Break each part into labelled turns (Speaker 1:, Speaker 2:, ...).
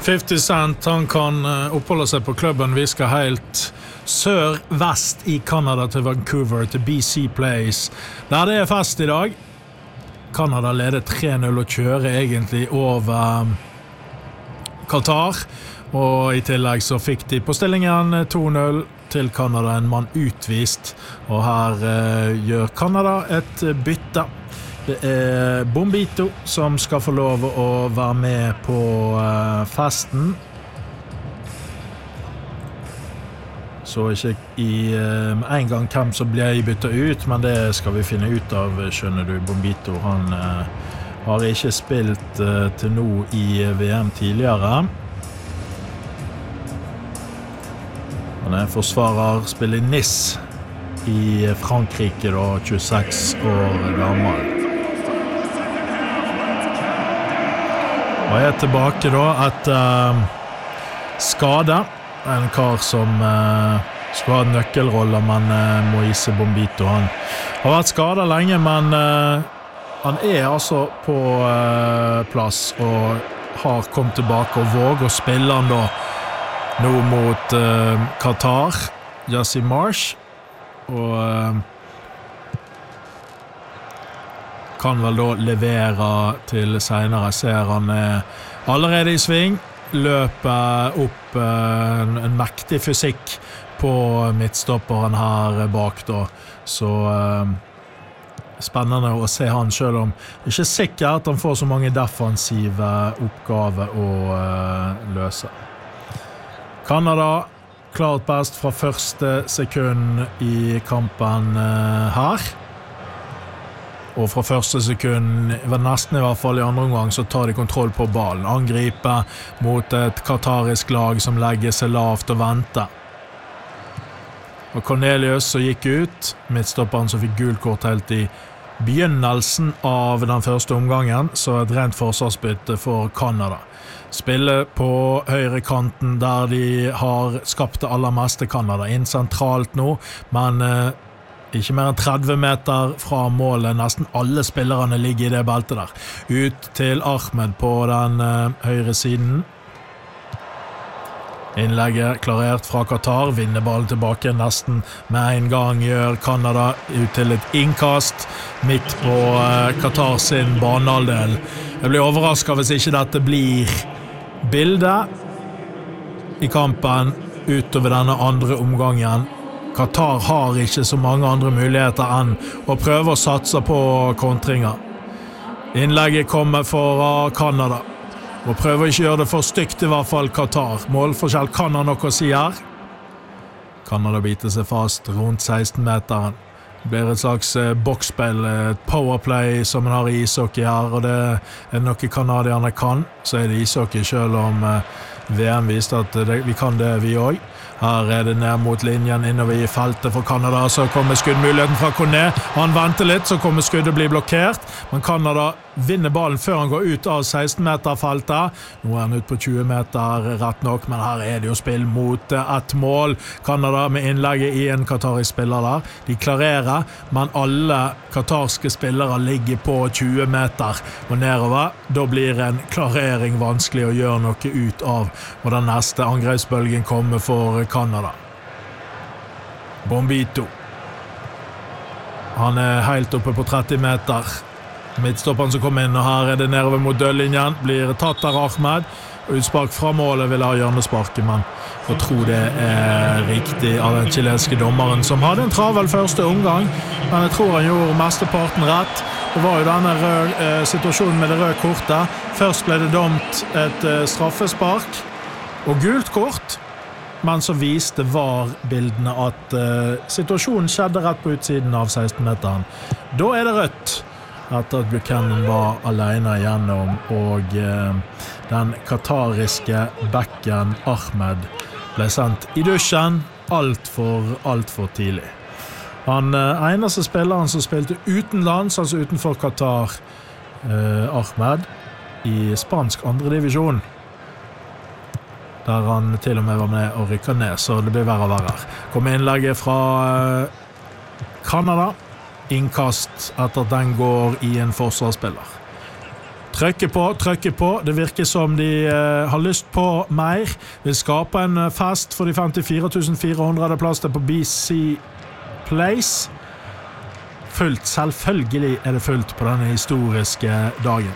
Speaker 1: 50 Cent, han kan oppholde seg på klubben. Vi skal helt sør-vest i Canada til Vancouver, til BC Place, der det fest i dag. Canada leder 3-0 og kjører egentlig over Qatar, og i tillegg så fikk de på stillingen 2-0 til Canada, en mann utvist, og her gjør Canada et bytte. Det Bombito som skal få lov å være med på festen. Så ikke i en gang hvem som ble byttet ut, men det skal vi finne ut av, skjønner du. Bombito, han har ikke spilt til nå i VM tidligere. Han forsvarer, spiller i Nice i Frankrike, da, 26 år gammel. Og jeg tilbake da etter skade. En kar som skulle ha nøkkelroller, men Moise Bombito, han har vært skadet lenge, men han altså på plass og har kommet tilbake og våger å spille han da nå mot Qatar, Jesse Marsh, og kan vel da levere til senere. Ser han allerede i sving, løper opp en mektig fysikk på midtstopperen her bak da, så spennende å se han, selv om det ikke er sikkert at han får så mange defensive oppgaver å løse. Canada klart best fra første sekund i kampen her. Og fra første sekund, nesten i hvert fall i andre omgang, så tar de kontroll på ballen. Angriper mot et qatarisk lag som legger seg lavt og venter. Og Cornelius som gikk ut, midtstopperen som fikk gult kort helt i begynnelsen av den første omgangen, så et rent forsvarsbytte for Canada. Spiller på høyre kanten der de har skapt det aller meste Canada, inn sentralt nå, men ikke mer enn 30 meter fra målet. Nesten alle spillerne ligger i det beltet der. Ut til Ahmed på den høyre siden. Innlegget klarert fra Qatar. Vinner ballen tilbake nesten med en gang. Gjør Canada ut til et innkast midt på Qatar sin banehalvdel. Jeg blir overrasket hvis ikke dette blir bildet i kampen utover denne andre omgangen. Qatar har ikke så mange andre muligheter enn å prøve å satse på kontringer. Innlegget kommer fra Canada, og prøver ikke å gjøre det for stygt i hvert fall Qatar. Målforskjell kan ha noe å si her. Canada biter seg fast rundt 16-meteren. Det blir et slags boksspill, et powerplay som man har i ishockey her, og det noe kanadierne kan. Så det ishockey, selv om VM viste at vi kan det vi også. Her det ned mot linjen innover i feltet for Canada, så kommer skuddmuligheten fra Kone. Han venter litt, så kommer skuddet bli blokkert, men Canada vinner ballen før han går ut av 16-meter-feltet. Nå han ut på 20 meter rett nok, men her det jo spill mot et mål. Canada med innlegget i en qatarisk spiller der. De klarerer, men alle qatarske spillere ligger på 20 meter og nedover. Da blir en klarering vanskelig å gjøre noe ut av, og den neste angrepsbølgen kommer for Canada. Bombito. Han helt oppe på 30 meter. Midtstopperen som kommer inn, og her det nedover mot dødlinjen. Blir tatt av Ahmed. Utspark fra målet vil ha hjørnesparket, men jeg tror det riktig av den chilenske dommeren, som hadde en travel første omgang, men jeg tror han gjorde mesteparten rett. Det var jo denne situasjonen med det røde kortet. Først ble det dømt et straffespark og gult kort, men så viste VAR-bildene at situasjonen skjedde rett på utsiden av 16-meteren. Da det rødt, etter at Buchanan var alene igjennom, og den qatariske backen Ahmed ble sendt i dusjen alt for tidlig. Han eneste spilleren som spilte utenlands, altså utenfor Qatar, Ahmed, i spansk andre divisjon, der han til og med var med og rykket ned, så det blir verre og verre. Kom innlegget fra Canada, innkast etter at den går i en forsvarsspiller. Trøkke på. Det virker som de har lyst på mer. Vil skape en fest for de 54.400 plass på BC Place. Fullt, selvfølgelig det fullt på denne historiske dagen.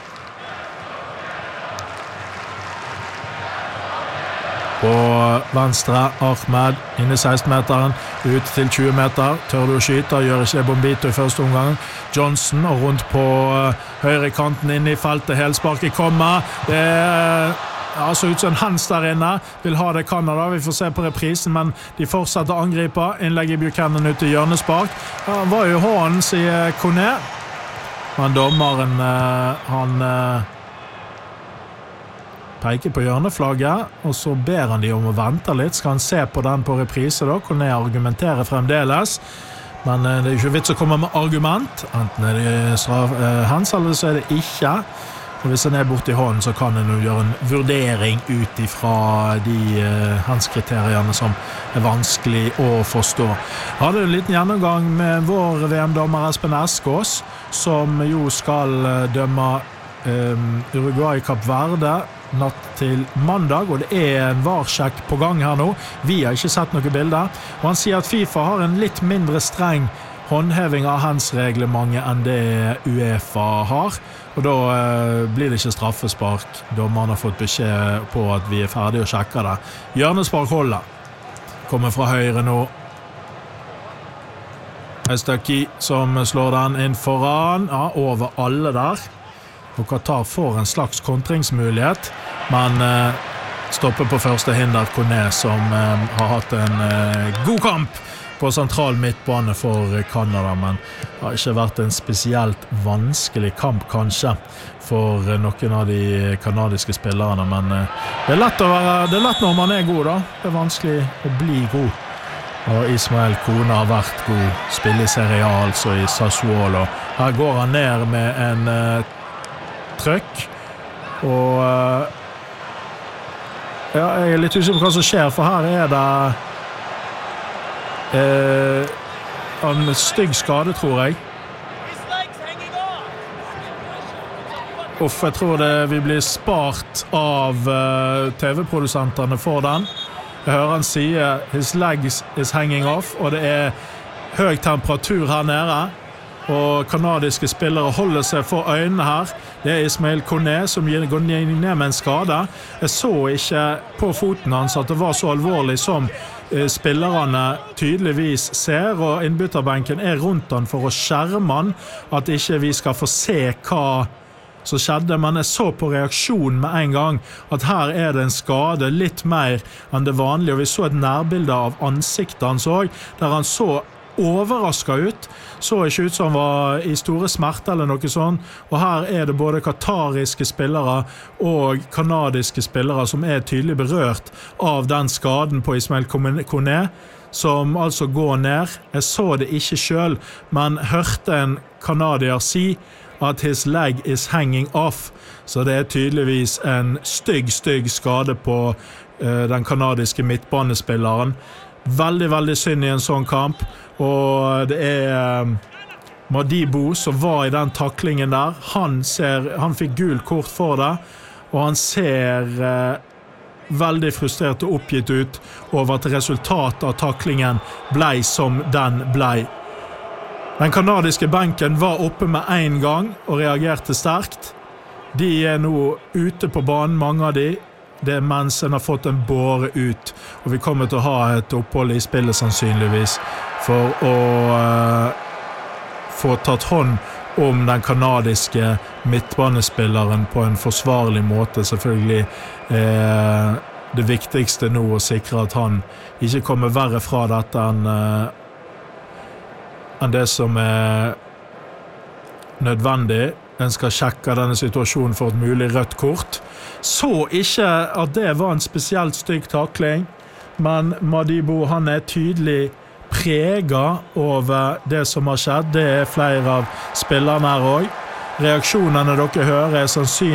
Speaker 1: På venstre, Ahmed inne i 16-meteren, ut til 20 meter, tør du å skyte, gjør ikke det Bombito i første omgang. Johnson og rundt på høyre kanten inne i feltet, helsparket kommer. Det så ut som en hands der inne, vil ha det Canada, vi får se på reprisen, men de fortsetter å angripe, innlegg i Buchanan ut i hjørnespark. Han var jo hånden, sier Kone, men dommeren, han peker på hjørneflagget, og så ber han de om å vente litt. Skal han se på den på reprise da? Kunne jeg argumentere fremdeles? Men det ikke vits å komme med argument. Enten det hands, eller så det ikke. Og hvis han borte i hånden, så kan han jo gjøre en vurdering ut ifra de hands-kriteriene som vanskelig å forstå. Jeg hadde en liten gjennomgang med vår VM-dommer Espen Eskås, som jo skal dømme Uruguay Kap Verde natt til mandag, og det en varsjekk på gang her nå. Vi har ikke sett noen bilder, og han sier at FIFA har en litt mindre streng håndheving av hands-reglementet enn det UEFA har, og da blir det ikke straffespark. Dommeren har fått beskjed på at vi ferdige å sjekke det. Hjørnespark holder. Kommer fra høyre nå. Estaki som slår den inn foran, over alle der. Og Qatar får en slags kontringsmulighet, men stopper på første hinder Kone, som har hatt en god kamp på sentral midtbane for Canada, men det har ikke vært en spesielt vanskelig kamp kanskje for noen av de kanadiske spillerne, men det lett når man god da. Det vanskelig å bli god. Og Ismael Kone har vært god, spiller i Serie A, altså i Sassuolo. Her går han ned med en trøkk, og jeg litt usikker på hva som skjer, for her det en stygg skade, tror jeg. Jeg tror vi blir spart av TV-produsentene for den. Jeg hører han sier his legs is hanging off, og det høy temperatur her nede, og kanadiske spillere holder seg for øynene her. Det Ismael Kone som går ned med en skade. Jeg så ikke på foten hans at det var så alvorlig som spillerne tydeligvis ser, og innbytterbenken rundt han for å skjerme han, at ikke vi skal få se hva som skjedde, men jeg så på reaksjonen med en gang at her det en skade litt mer enn det vanlige, og vi så et nærbilde av ansiktet hans også, der han så overrasket ut, så ikke ut som han var i store smerter eller noe sånt, og her det både katariske spillere og kanadiske spillere som tydelig berørt av den skaden på Ismael Kone, som altså går ned. Jeg så det ikke selv, men hørte en kanadier si at his leg is hanging off, så det tydeligvis en stygg skade på den kanadiske midtbanespilleren. Veldig, veldig synd i en sånn kamp, og det Madibo som var i den taklingen der. Han fikk gul kort for det, og han ser veldig frustrert og oppgitt ut over at resultatet av taklingen ble som den ble. Den kanadiske benken var oppe med en gang og reagerte sterkt. De nå ute på banen, mange av de. Det mens en har fått en båre ut, og vi kommer til å ha et opphold i spillet sannsynligvis for å få tatt hånd om den kanadiske midtbanespilleren på en forsvarlig måte. Selvfølgelig det viktigste nå å sikre at han ikke kommer verre fra dette enn det som nødvendig. En skal sjekke denne situasjonen for et mulig rødt kort. Så ikke at det var en spesielt stygg takling, men Madibo han tydelig preget over det som har skjedd. Det flere av spillerne her også. Reaksjonene dere hører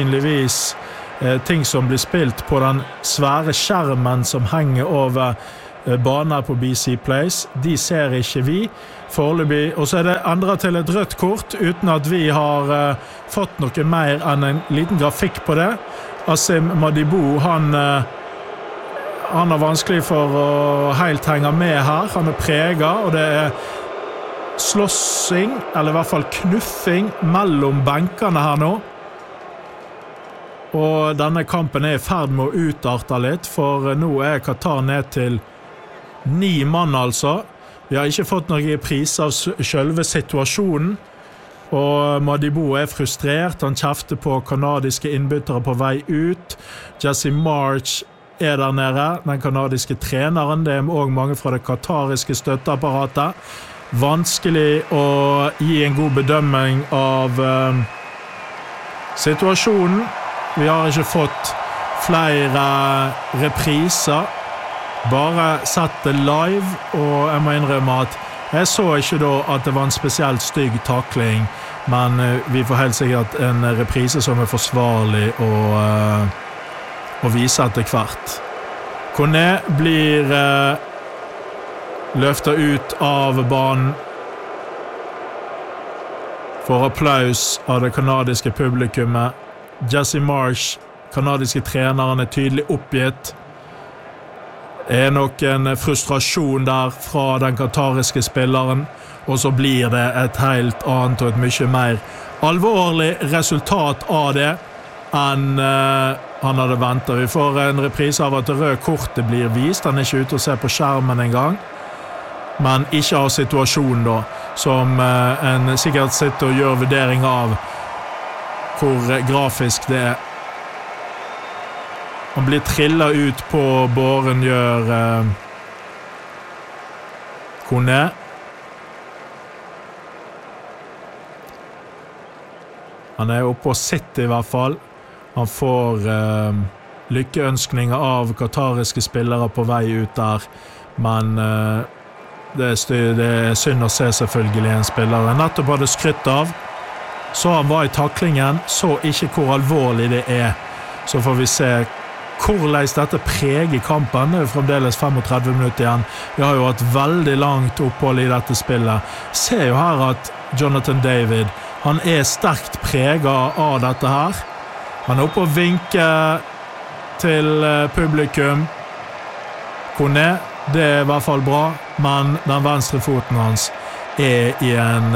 Speaker 1: sannsynligvis ting som blir spilt på den svære skjermen som henger over baner på BC Place. De ser ikke vi foreløpig, og så det endret til et rødt kort uten at vi har fått noe mer enn en liten grafikk på det. Asim Madibou, han har vanskelig for å helt henge med her. Han preget, og det slåssing, eller i hvert fall knuffing mellom benkene her nå. Og denne kampen i ferd med å utarte litt, for nå Qatar ned til 9 mann altså. Vi har ikke fått noen pris av selve situasjonen, og Madibou frustrert. Han kjefter på kanadiske innbyttere på vei ut. Jesse March der nede, den kanadiske treneren. Det også mange fra det qatariske støtteapparatet. Vanskelig å gi en god bedømming av situasjonen. Vi har ikke fått flere repriser. Bare sett det live, og jeg må innrømme at jeg så ikke da at det var en spesielt stygg takling, men vi får helt sikkert en reprise som forsvarlig å vise etter hvert. Kone blir løftet ut av banen for applaus av det kanadiske publikummet. Jesse Marsh, kanadiske treneren, tydelig oppgitt. Det nok en frustrasjon der fra den qatariske spilleren, og så blir det et helt annet og et mye mer alvorlig resultat av det enn han hadde ventet. Vi får en reprise av at det røde kortet blir vist. Han ikke ute og ser på skjermen en gang, men ikke av situasjonen da, som en sikkert sitter og gjør vurdering av hvor grafisk det Han blir trillet ut på båren, gjør Kone. Han oppe og sitter i hvert fall. Han får lykkeønskninger av qatariske spillere på vei ut der, men det synd å se selvfølgelig en spiller. Nettopp hadde skrytt av, så han var i taklingen, så ikke hvor alvorlig det Så får vi se hvordan dette preger kampen. Det fremdeles 35 minutter igjen. Vi har jo hatt veldig langt opphold i dette spillet. Ser jo her at Jonathan David, han sterkt preget av dette her. Han oppe og vinker til publikum. Kone, det i hvert fall bra, men den venstre foten hans i en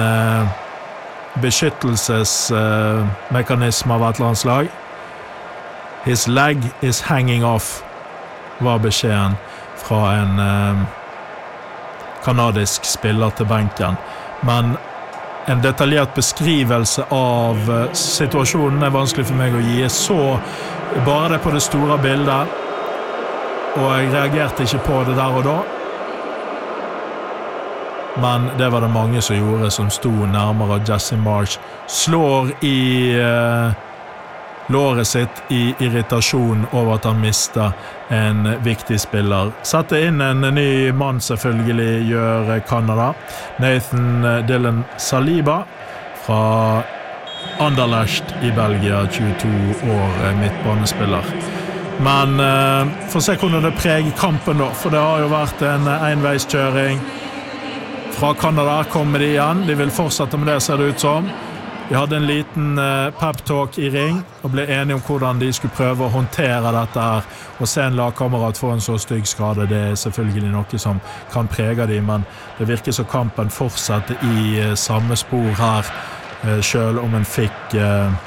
Speaker 1: beskyttelsesmekanisme av et eller annet slag. His leg is hanging off, var beskjeden fra en kanadisk spiller til benken. Men en detaljert beskrivelse av situasjonen vanskelig for meg å gi. Jeg så bare det på det store bildet, og jeg reagerte ikke på det der og da. Men det var det mange som gjorde, som sto nærmere. Jesse Marsh slår i låret sitt i irritasjon over at han mistet en viktig spiller. Sette inn en ny mann selvfølgelig gjør Canada. Nathan Dylan Saliba fra Anderlecht i Belgia, 22 år, midtbanespiller. Men for å se hvordan det preger kampen da, for det har jo vært en enveiskjøring. Fra Canada kommer de igjen, de vil fortsette med det, ser det ut som. Vi hadde en liten pep-talk i ring og ble enige om hvordan de skulle prøve å håndtere dette her, og se en lagkamerat få en så stygg skade. Det selvfølgelig noe som kan prege dem, men det virker som kampen fortsetter i samme spor her, selv om en fikk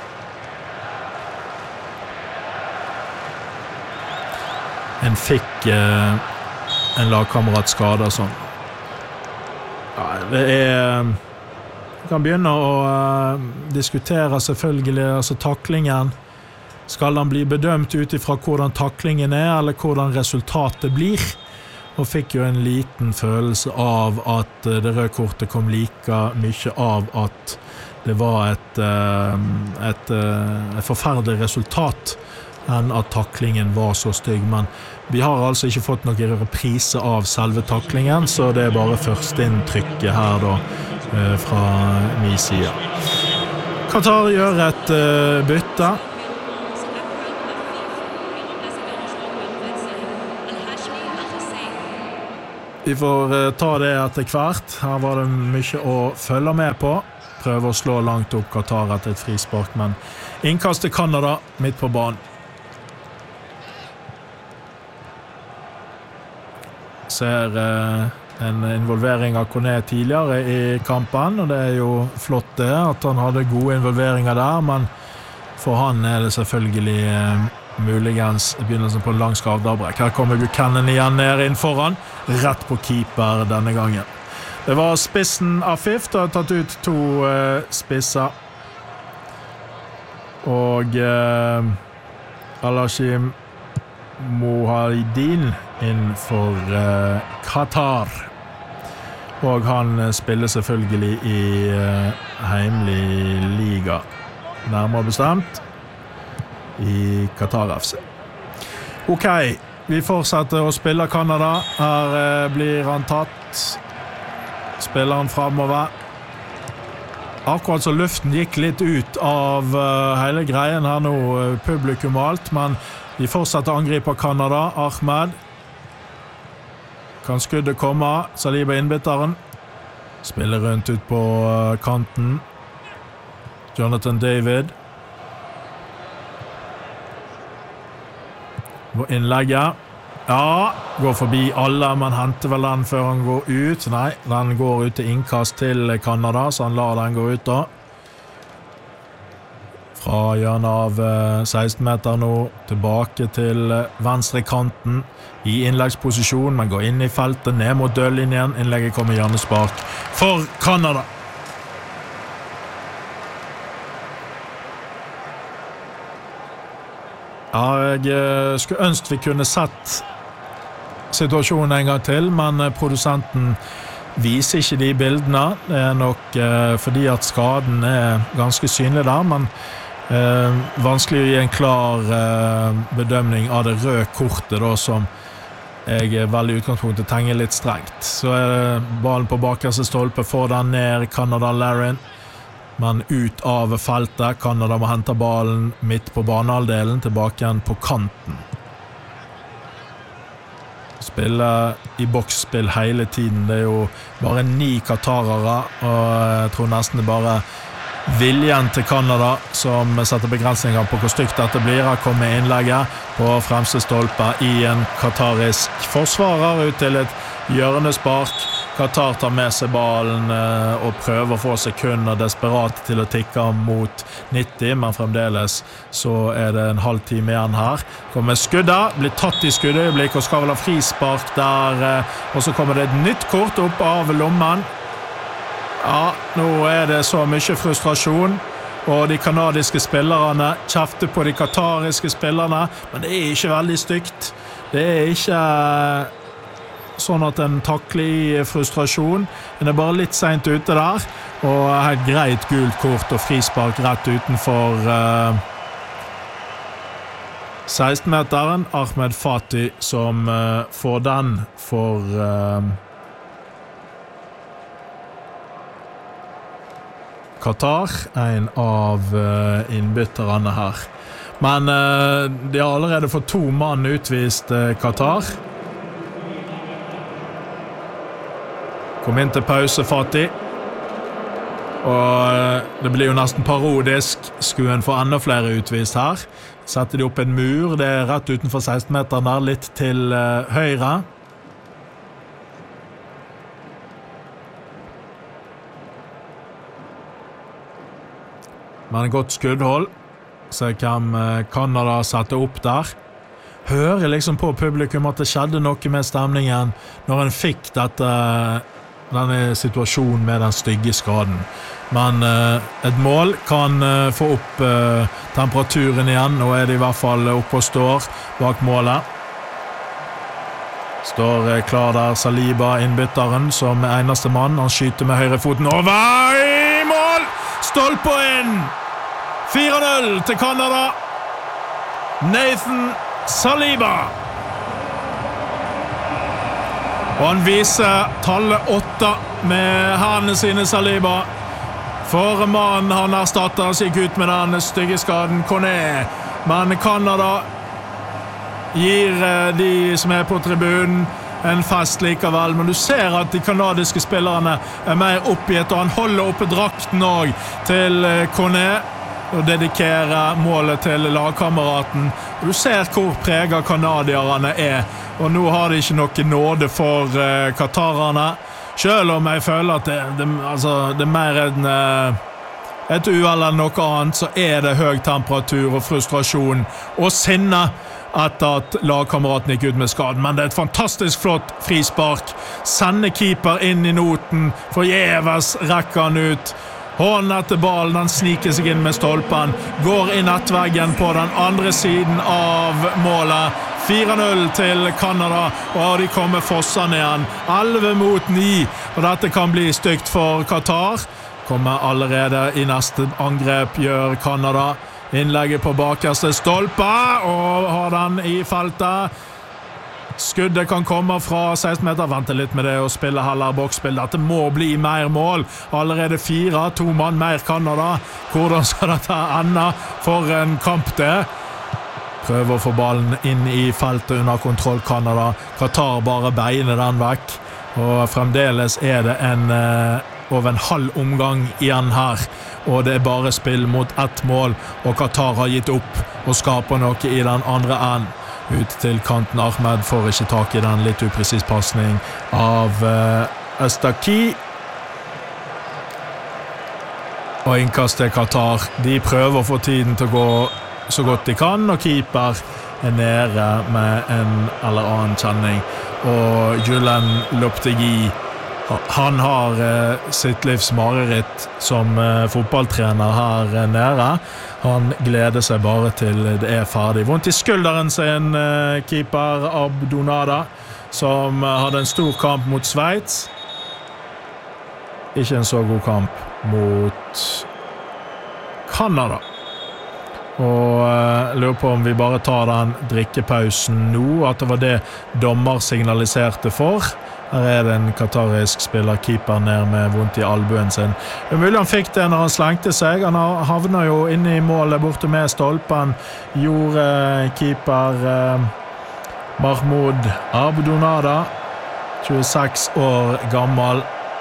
Speaker 1: en lagkamerat skade og sånn. Ja, det Vi kan begynne å diskutere selvfølgelig, altså taklingen. Skal han bli bedømt utifra hvordan taklingen eller hvordan resultatet blir? Og fikk jo en liten følelse av at det røde kortet kom like mye av at det var et forferdelig resultat enn at taklingen var så stygg. Men vi har altså ikke fått noen reprise av selve taklingen, så det bare førsteinntrykket her da, fra min side. Qatar gjør et bytte. Vi får ta det etter hvert. Her var det mye å følge med på. Prøve å slå langt opp Qatar etter et frispark, men innkast til Canada midt på banen. Ser en involvering av Kone tidligere i kampen, og det jo flott det, at han hadde gode involveringer der, men for han det selvfølgelig muligens begynnelsen på en lang skadebrekk. Her kommer Buchanan igjen ned inn foran, rett på keeper denne gangen. Det var spissen Afif, det har tatt ut 2 spisser. Og Al-Hashim Mohideen inn for Qatar. Og han spiller selvfølgelig i heimlig liga, nærmere bestemt i Qatar FC. Ok, vi fortsetter å spille Canada. Her blir han tatt. Spiller han fremover. Akkurat så luften gikk litt ut av hele greien her nå, publikum og alt, men de fortsetter å angripe Canada. Ahmed. Kan skuddet komme? Saliba innbytteren. Spiller rundt ut på kanten. Jonathan David. På innlegget. Ja, går forbi alle, men henter vel den før han går ut. Nei, den går ut til innkast til Canada, så han lar den gå ut da. Fra hjørnet av 16 meter nå, tilbake til venstre kanten i innleggsposisjon, men går inn i feltet, ned mot dørlinjen. Innlegget kommer hjørnespark for Canada. Ja, jeg skulle ønske vi kunne sett situasjonen en gang til, men produsenten viser ikke de bildene. Det nok fordi at skaden ganske synlig der, men vanskelig å gi en klar bedømning av det røde kortet da, som jeg veldig utgangspunktet tenker litt strengt. Så ballen på bakerste stolpe, får den ned Canada Larin, men ut av feltet. Canada må hente ballen midt på banehalvdelen, tilbake igjen på kanten. Spille i boksspill hele tiden. Det jo bare 9 qatarere, og jeg tror nesten det bare viljen til Canada som setter begrensninger på hvor stygt dette blir. Her kommer innlegget på fremste stolpe i en qatarisk forsvarer ut til et hjørnespark. Qatar tar med seg ballen og prøver å få sekunder desperat til å tikke mot 90, men fremdeles så det en halv time igjen her. Kommer skuddet, blir tatt i skuddøyeblikk og skal vel ha frispark der, og så kommer det et nytt kort opp av lommen. Ja, nå det så mye frustrasjon, og de kanadiske spillerne kjefter på de qatariske spillerne, men det ikke veldig stygt. Det ikke sånn at en takler i frustrasjon, men det bare litt sent ute der, og et greit gult kort og frispark rett utenfor 16-meteren. Ahmed Fati som får den for Qatar, en av innbytterne her. Men de har allerede fått 2 mann utvist Qatar. Kom inn til pause, Fati. Og det blir jo nesten parodisk. Skulle en få enda flere utvist her. Setter de opp en mur. Det rett utenfor 16-meteren der, litt til høyre. Men godt skuddhold. Se hvem Canada setter opp der. Hører liksom på publikum at det skjedde noe med stemningen når en fikk denne situasjonen med den stygge skaden. Men et mål kan få opp temperaturen igjen. Nå det i hvert fall oppe og står bak målet. Står klar der Saliba, innbytteren, som eneste mann. Han skyter med høyrefoten over i mål! Stolpe inn! 4-0 til Canada. Nathan Saliba. Og han viser tallet 8 med hendene sine, Saliba. For mannen han erstatter, han gikk ut med den stygge skaden, Kone. Men Canada gir de som på tribunen en fest likevel, men du ser at de kanadiske spillerne mer oppgitt, og han holder oppe drakten også til Kone og dedikerer målet til lagkameraten. Du ser hvor preget kanadierne og nå har de ikke noe nåde for katarerne, selv om jeg føler at det mer enn et uhell enn noe annet, så det høy temperatur og frustrasjon og sinne etter at lagkameraten gikk ut med skaden. Men det et fantastisk flott frispark. Sender keeper inn i noten, forgjeves rekker han ut. Hånden etter ballen, han sniker seg inn med stolpen, går inn nettveggen på den andre siden av målet. 4-0 til Kanada, og de kommer fossene igjen. 11-9, og dette kan bli stygt for Qatar. Kommer allerede i neste angrep, gjør Kanada. Innlegget på bakerste stolpe, og har den i feltet. Skuddet kan komme fra 16 meter. Vente litt med det og spille heller boksspill. Dette må bli mer mål. Allerede 4, 2 mann mer Kanada. Hvordan skal dette ende for en kamp det? Prøver å få ballen inn i feltet under kontroll Kanada. Qatar bare beiner den vekk. Og fremdeles det over en halv omgang igjen her, og det bare spill mot ett mål, og Qatar har gitt opp og skaper noe i den andre enden. Ut til kanten, Ahmed får ikke tak i den, litt upresis passning av Estaki. Og innkast til Qatar. De prøver å få tiden til å gå så godt de kan, og keeper nede med en eller annen kjenning. Og Julen Loptegui, han har sitt livs mareritt som fotballtrener her nede. Han gleder seg bare til det ferdig. Vondt i skulderen sin, keeper Abdonada, som hadde en stor kamp mot Sveits. Ikke en så god kamp mot Kanada. Og lurer på om vi bare tar den drikkepausen nå, at det var det dommer signaliserte for. Her det en katarisk spiller, keeper ned med vondt i albuen sin. Det mulig han fikk det når han slengte seg. Han havner jo inne i målet borte med stolpen. Gjorde keeper Mahmoud Abdonada, 26 år gammel.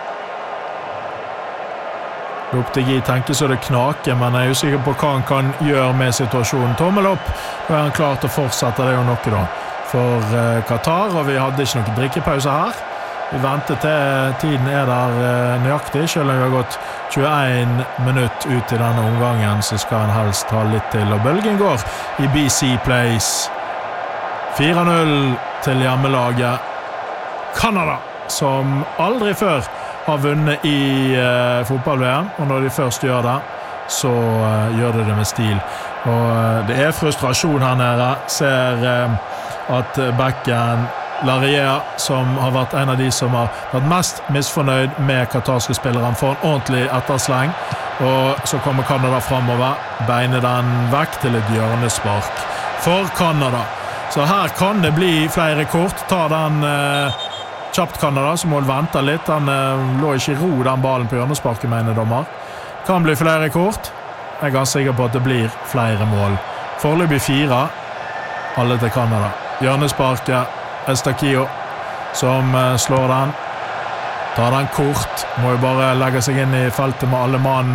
Speaker 1: Loptegui tenker så det knaker, men jeg usikker på hva han kan gjøre med situasjonen. Tommel opp, og han klar til å fortsette. Det jo noe da for Qatar, og vi hadde ikke noen drikkepause her. Vi venter til tiden der nøyaktig, selv om vi har gått 21 minutter ut i denne omgangen, så skal han helst ha litt til. Og bølgen går i BC Place. 4-0 til hjemmelaget Kanada, som aldri før har vunnet i fotball-VM, og når de først gjør det, så gjør de det med stil. Og det frustrasjon her nede. Ser at backen Laria, som har vært en av de som har vært mest misfornøyd med katarske spillere, han får en ordentlig ettersleng, og så kommer Kanada fremover, beiner den vekk til et hjørnespark for Kanada. Så her kan det bli flere kort. Ta den kjapt Kanada, så må han vente litt. Han lå ikke i ro den ballen på hjørnesparket, mener dommer. Kan bli flere kort. Jeg ganske sikker på at det blir flere mål. Foreløpig 4, alle til Kanada. Hjørnesparket, Estakio, som slår den. Tar den kort. Må jo bare legge seg inn i feltet med alle mann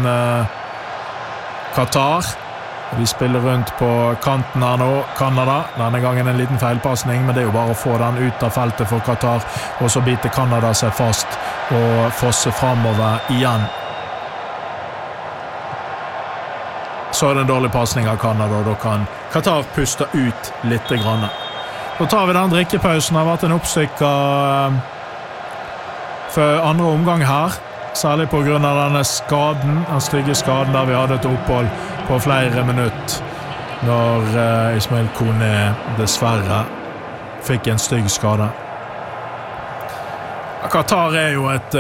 Speaker 1: Qatar. De spiller rundt på kanten her nå, Kanada. Denne gangen en liten feilpassning, men det jo bare å få den ut av feltet for Qatar, og så biter Kanada seg fast og fosser fremover igjen. Så det en dårlig passning av Kanada, og da kan Qatar puste ut litt grann. Så tar vi den drikkepausen. Det har vært en oppstykker for andre omgang her, særlig på grunn av denne skaden, den stygge skaden der vi hadde et opphold på flere minutter, når Ismail Kone dessverre fikk en stygg skade. Qatar jo et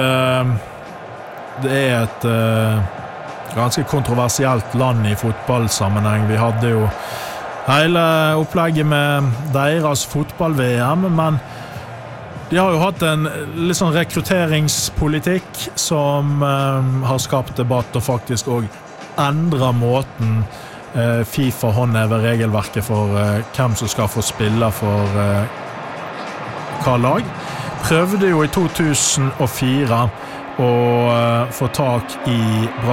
Speaker 1: ganske kontroversielt land i fotballsammenheng. Vi hadde jo hele opplegget med deres fotball-VM, men de har jo hatt en litt sånn rekrutteringspolitikk som har skapt debatt, og faktisk også endret måten FIFA håndhever regelverket for hvem som skal få spille for hva lag. prøvde jo i 2004 å få tak i